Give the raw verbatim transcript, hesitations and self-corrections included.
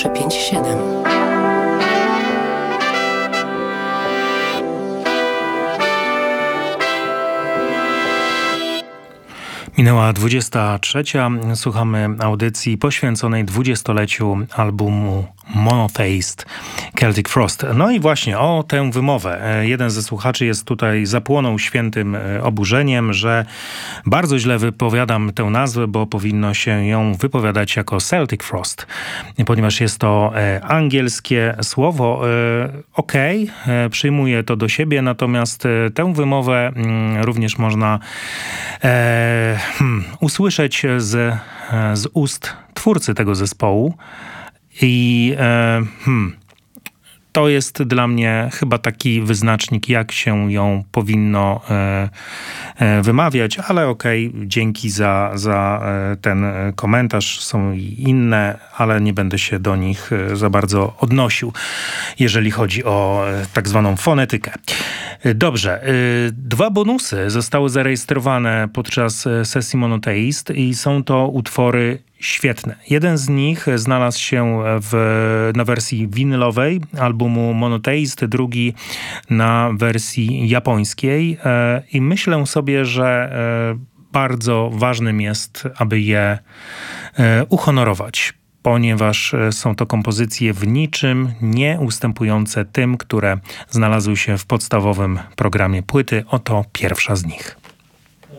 trzy pięć siedem. Minęła dwudziesta trzecia. Słuchamy audycji poświęconej dwudziestoleciu albumu Monotheist Celtic Frost. No i właśnie o tę wymowę. Jeden ze słuchaczy jest tutaj, zapłonął świętym oburzeniem, że bardzo źle wypowiadam tę nazwę, bo powinno się ją wypowiadać jako Celtic Frost, ponieważ jest to angielskie słowo. Okej, okay, przyjmuję to do siebie, natomiast tę wymowę również można e, hmm, usłyszeć z, z ust twórcy tego zespołu. I e, hmm, to jest dla mnie chyba taki wyznacznik, jak się ją powinno e, e, wymawiać, ale okej, okay, dzięki za, za ten komentarz. Są i inne, ale nie będę się do nich za bardzo odnosił, jeżeli chodzi o tak zwaną fonetykę. Dobrze, dwa bonusy zostały zarejestrowane podczas sesji Monotheist i są to utwory świetne. Jeden z nich znalazł się w, na wersji winylowej albumu Monotheist, drugi na wersji japońskiej i myślę sobie, że bardzo ważnym jest, aby je uhonorować, ponieważ są to kompozycje w niczym nie ustępujące tym, które znalazły się w podstawowym programie płyty. Oto pierwsza z nich.